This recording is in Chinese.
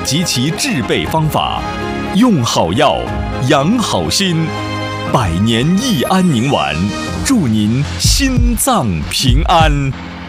及其制备方法，用好药，养好心，百年益安宁丸，祝您心脏平安。